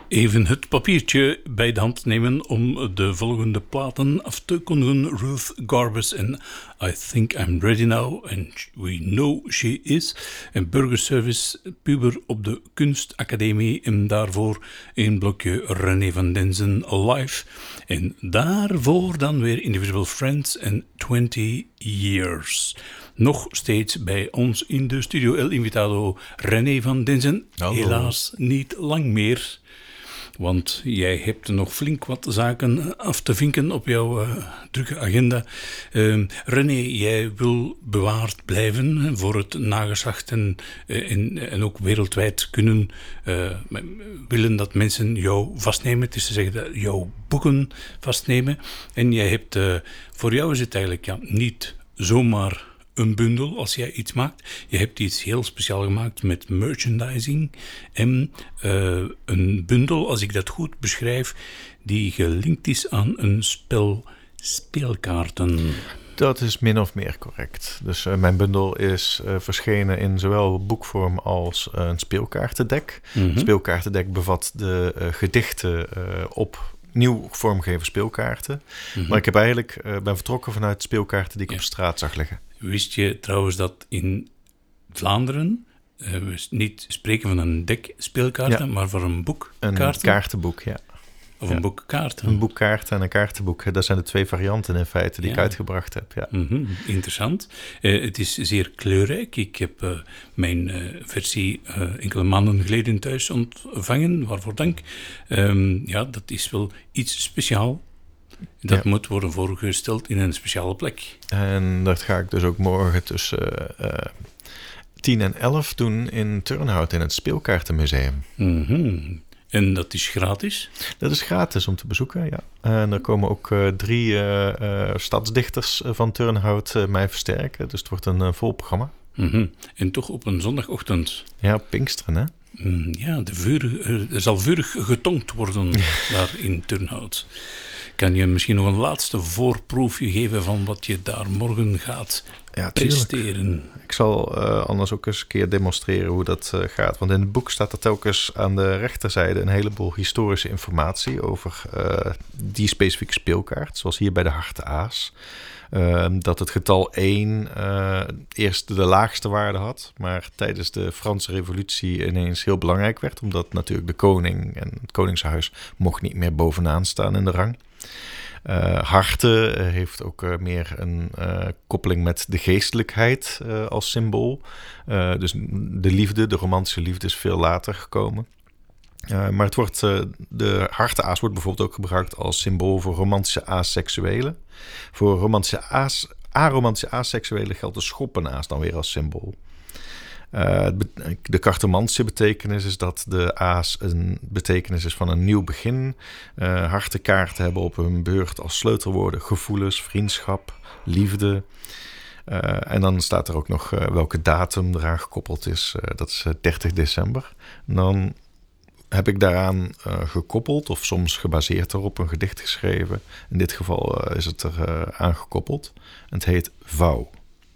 Even het papiertje bij de hand nemen om de volgende platen af te kondigen. Ruth Garbus en I Think I'm Ready Now and We Know She Is. En Burgerservice puber op de Kunstacademie. En daarvoor een blokje René van Denzen Live. En daarvoor dan weer Invisible Friends en 20 Years. Nog steeds bij ons in de studio El Invitado René van Denzen. Hallo. Helaas niet lang meer. Want jij hebt nog flink wat zaken af te vinken op jouw drukke agenda. René, jij wil bewaard blijven voor het nageslacht en ook wereldwijd willen dat mensen jou vastnemen. Het is te zeggen dat jouw boeken vastnemen. En jij hebt, voor jou is het eigenlijk niet zomaar een bundel als jij iets maakt. Je hebt iets heel speciaal gemaakt met merchandising en een bundel, als ik dat goed beschrijf, die gelinkt is aan een spel speelkaarten. Dat is min of meer correct. Dus mijn bundel is verschenen in zowel boekvorm als een speelkaartendek. Mm-hmm. Het speelkaartendek bevat de gedichten op nieuw vormgegeven speelkaarten. Mm-hmm. Maar ik heb eigenlijk ben vertrokken vanuit speelkaarten die ik op straat zag liggen. Wist je trouwens dat in Vlaanderen we niet spreken van een dek speelkaarten, maar voor een boek kaarten? Een kaartenboek, ja. Of een boek kaarten. Een boek kaarten en een kaartenboek. Dat zijn de twee varianten in feite die ik uitgebracht heb. Ja. Mm-hmm. Interessant. Het is zeer kleurrijk. Ik heb mijn versie enkele maanden geleden thuis ontvangen. Waarvoor dank. Dat is wel iets speciaal. Dat moet worden voorgesteld in een speciale plek. En dat ga ik dus ook morgen tussen 10 en 11 doen in Turnhout in het Speelkaartenmuseum. Mm-hmm. En dat is gratis? Dat is gratis om te bezoeken, ja. En er komen ook 3 stadsdichters van Turnhout mij versterken. Dus het wordt een vol programma. Mm-hmm. En toch op een zondagochtend. Ja, Pinksteren, hè? Ja, er zal vurig getonkt worden daar in Turnhout. Kan je misschien nog een laatste voorproefje geven van wat je daar morgen gaat presteren? Ik zal anders ook eens een keer demonstreren hoe dat gaat. Want in het boek staat er telkens aan de rechterzijde een heleboel historische informatie over die specifieke speelkaart. Zoals hier bij de Harte Aas. Dat het getal 1 eerst de laagste waarde had, maar tijdens de Franse Revolutie ineens heel belangrijk werd, omdat natuurlijk de koning en het koningshuis mocht niet meer bovenaan staan in de rang. Harte heeft ook meer een koppeling met de geestelijkheid als symbool. Dus de liefde, de romantische liefde is veel later gekomen. Maar het wordt, de harteaas wordt bijvoorbeeld ook gebruikt als symbool voor romantische aseksuelen. Voor romantische aromantische aseksuelen geldt de schoppenaas dan weer als symbool. De cartomantische betekenis is dat de aas een betekenis is van een nieuw begin. Hartekaarten hebben op hun beurt als sleutelwoorden gevoelens, vriendschap, liefde. En dan staat er ook nog welke datum eraan gekoppeld is. Dat is 30 december. En dan heb ik daaraan gekoppeld, of soms gebaseerd erop, een gedicht geschreven. In dit geval is het er aangekoppeld. Het heet Vouw.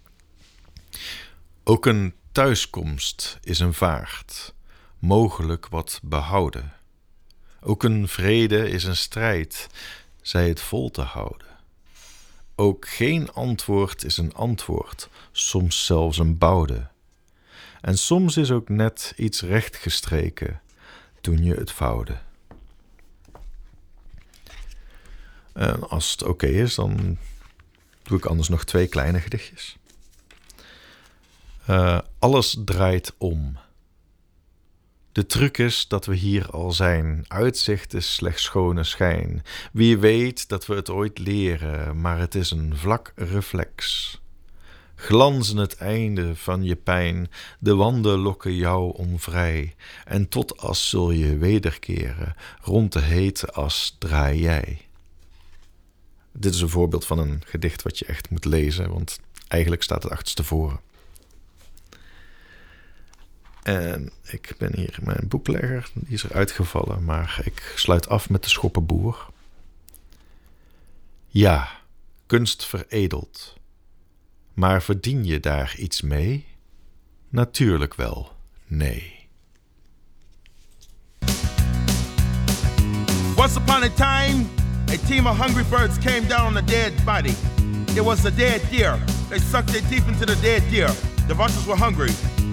Ook een thuiskomst is een vaart, mogelijk wat behouden. Ook een vrede is een strijd, zij het vol te houden. Ook geen antwoord is een antwoord, soms zelfs een boude. En soms is ook net iets rechtgestreken, toen je het vouwde. En als het oké is, dan doe ik anders nog 2 kleine gedichtjes. Alles draait om. De truc is dat we hier al zijn. Uitzicht is slechts schone schijn. Wie weet dat we het ooit leren, maar het is een vlak reflex. Glanzen het einde van je pijn, de wanden lokken jou onvrij. En tot as zul je wederkeren, rond de hete as draai jij. Dit is een voorbeeld van een gedicht wat je echt moet lezen, want eigenlijk staat het achterstevoren. En ik ben hier mijn boeklegger, die is er uitgevallen, maar ik sluit af met de schoppenboer. Ja, kunst veredelt. Maar verdien je daar iets mee? Natuurlijk wel, nee. Once upon a time, a team of hungry birds came down on a dead body. It was a dead deer. They sucked their teeth into the dead deer. The vultures were hungry.